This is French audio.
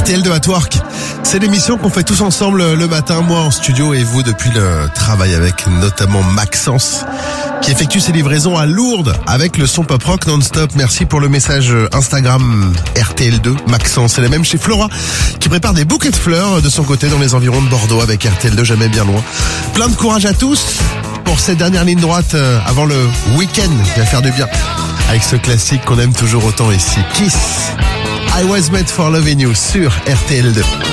RTL2 at Work. C'est l'émission qu'on fait tous ensemble le matin, moi en studio et vous depuis le travail, avec notamment Maxence qui effectue ses livraisons à Lourdes avec le son pop rock non-stop. Merci pour le message Instagram RTL2 Maxence. Elle est même chez Flora qui prépare des bouquets de fleurs de son côté dans les environs de Bordeaux avec RTL2 jamais bien loin. Plein de courage à tous pour cette dernière ligne droite avant le week-end qui va faire du bien avec ce classique qu'on aime toujours autant ici. Kiss, I Was Made for Loving You sur RTL2.